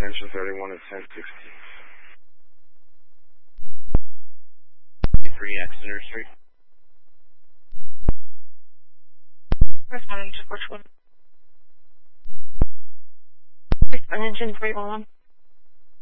Engine 31 at 1060. 3 Exeter Street. Responding to which one? Engine 311.